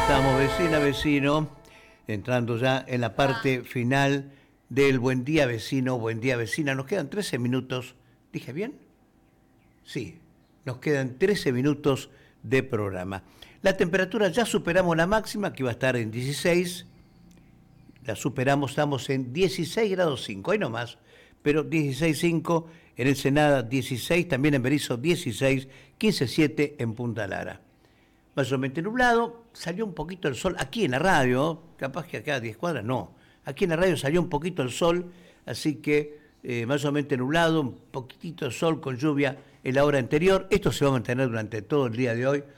estamos, vecina, vecino, entrando ya en la parte final del Buen Día Vecino, Buen Día Vecina. Nos quedan 13 minutos. ¿Dije bien? Sí, nos quedan 13 minutos de programa. La temperatura ya superamos la máxima, que iba a estar en 16. La superamos, estamos en 16 grados 5, ahí nomás, pero 16,5 en Ensenada, 16, también en Berisso 16, 15,7 en Punta Lara. Mayormente nublado, salió un poquito el sol, aquí en la radio, capaz que acá a 10 cuadras, no, aquí en la radio salió un poquito el sol, así que mayormente nublado, un poquitito de sol con lluvia en la hora anterior. Esto se va a mantener durante todo el día de hoy.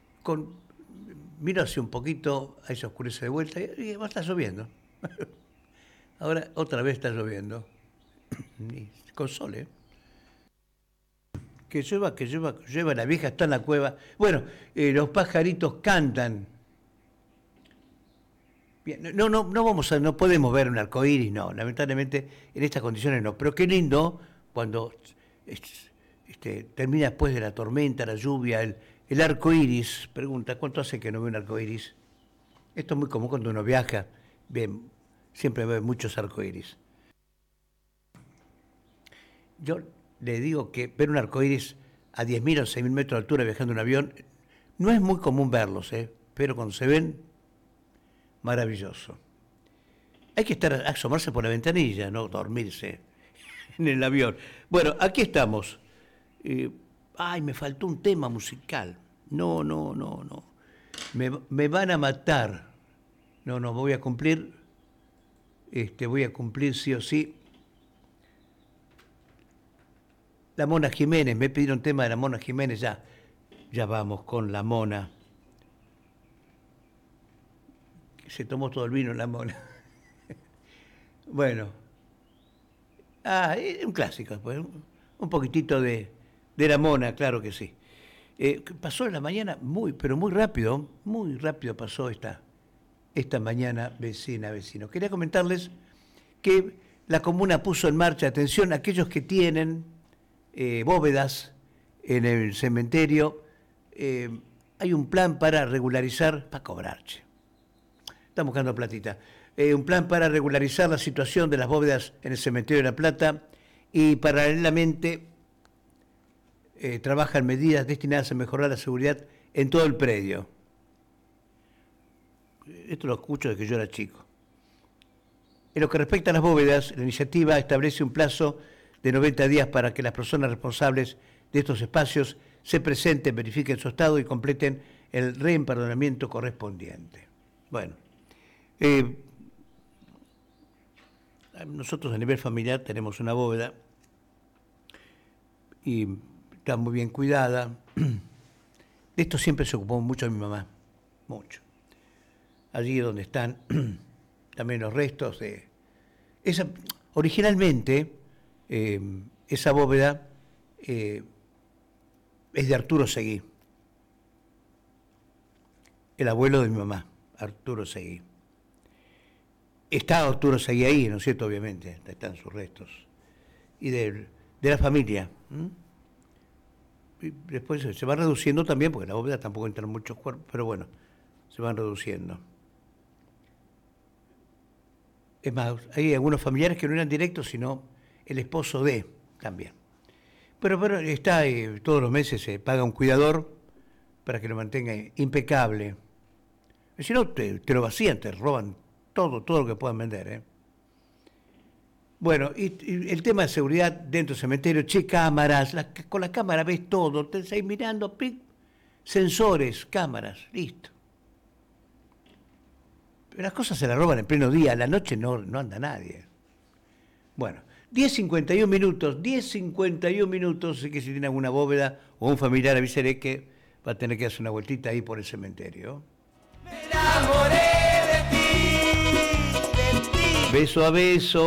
Miro hacia un poquito, ahí se oscurece de vuelta y va a estar lloviendo. Ahora otra vez está lloviendo, con sol, ¿eh? Que llueva, que llueva, que llueva, la vieja está en la cueva. Bueno, los pajaritos cantan. Bien, no podemos ver un arcoíris, no, lamentablemente en estas condiciones no. Pero qué lindo cuando termina después de la tormenta, la lluvia, el arcoíris. Pregunta, ¿cuánto hace que no ve un arcoíris? Esto es muy común cuando uno viaja. Bien, siempre ve muchos arcoíris. Yo le digo que ver un arcoíris a 10.000 o 6.000 metros de altura viajando en un avión no es muy común verlos, pero cuando se ven, maravilloso. Hay que asomarse por la ventanilla, no dormirse en el avión. Bueno, aquí estamos. Me faltó un tema musical. No. Me van a matar. No, voy a cumplir. Voy a cumplir sí o sí. La Mona Jiménez, me pidieron tema de la Mona Jiménez, ya vamos con la Mona. Se tomó todo el vino la Mona. Bueno. Un clásico después, un poquitito de la Mona, claro que sí. Pasó en la mañana pero muy rápido pasó esta mañana, vecino. Quería comentarles que la comuna puso en marcha, atención, aquellos que tienen bóvedas en el cementerio, hay un plan para regularizar, para cobrar, están buscando platita, un plan para regularizar la situación de las bóvedas en el cementerio de La Plata y paralelamente trabajan medidas destinadas a mejorar la seguridad en todo el predio. Esto lo escucho desde que yo era chico. En lo que respecta a las bóvedas, la iniciativa establece un plazo de 90 días para que las personas responsables de estos espacios se presenten, verifiquen su estado y completen el reempadronamiento correspondiente. Bueno, nosotros a nivel familiar tenemos una bóveda y está muy bien cuidada. De esto siempre se ocupó mucho mi mamá, mucho. Allí donde están también los restos de esa. Originalmente esa bóveda es de Arturo Seguí, el abuelo de mi mamá, Arturo Seguí. Está Arturo Seguí ahí, ¿no es cierto? Obviamente, están sus restos. Y de la familia. Y después se va reduciendo también, porque la bóveda tampoco entra en muchos cuerpos, pero bueno, se van reduciendo. Es más, hay algunos familiares que no eran directos, sino el esposo de también. Pero está, todos los meses se paga un cuidador para que lo mantenga impecable. Si no, te lo vacían, te roban todo lo que puedan vender. Bueno, y el tema de seguridad dentro del cementerio, cámaras, con la cámara ves todo, te estás ahí mirando, sensores, cámaras, listo. Pero las cosas se las roban en pleno día, a la noche no anda nadie. Bueno, 10:51 minutos, así que si tiene alguna bóveda o un familiar, avísele que va a tener que hacer una vueltita ahí por el cementerio. Me enamoré de ti. Beso a beso.